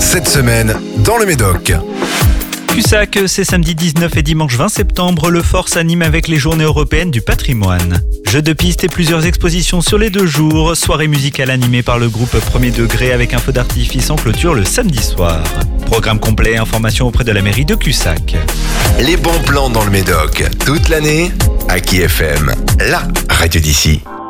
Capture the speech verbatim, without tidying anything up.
Cette semaine, dans le Médoc. Cussac, c'est samedi dix-neuf et dimanche vingt septembre, le fort s'anime avec les journées européennes du patrimoine. Jeux de piste et plusieurs expositions sur les deux jours, soirée musicale animée par le groupe Premier Degré avec un feu d'artifice en clôture le samedi soir. Programme complet, information auprès de la mairie de Cussac. Les bons plans dans le Médoc, toute l'année, Aki F M, la radio d'ici.